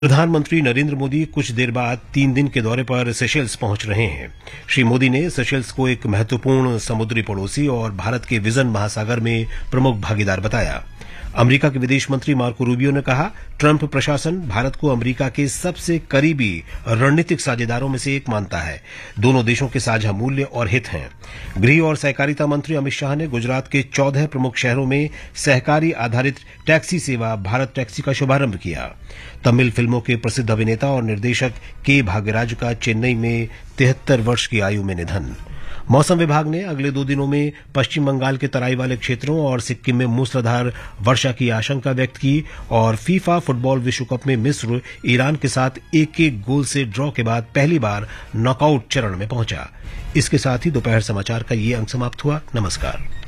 प्रधानमंत्री नरेंद्र मोदी कुछ देर बाद 3 दिन के दौरे पर सेशेल्स पहुंच रहे हैं। श्री मोदी ने सेशेल्स को एक महत्वपूर्ण समुद्री पड़ोसी और भारत के विजन महासागर में प्रमुख भागीदार बताया। अमेरिका के विदेश मंत्री मार्को रूबियो ने कहा, ट्रंप प्रशासन भारत को अमेरिका के सबसे करीबी रणनीतिक साझेदारों में से एक मानता है। दोनों देशों के साझा मूल्य और हित हैं। गृह और सहकारिता मंत्री अमित शाह ने गुजरात के 14 प्रमुख शहरों में सहकारी आधारित टैक्सी सेवा भारत टैक्सी का शुभारंभ किया। तमिल फिल्मों के प्रसिद्ध अभिनेता और निर्देशक के भाग्यराज का चेन्नई में 73 वर्ष की आयु में निधन। मौसम विभाग ने अगले 2 दिनों में पश्चिम बंगाल के तराई वाले क्षेत्रों और सिक्किम में मूसलाधार वर्षा की आशंका व्यक्त की और फीफा फुटबॉल विश्व कप में मिस्र ईरान के साथ 1-1 गोल से ड्रॉ के बाद पहली बार नॉकआउट चरण में पहुंचा। इसके साथ ही दोपहर समाचार का ये अंक समाप्त हुआ। नमस्कार।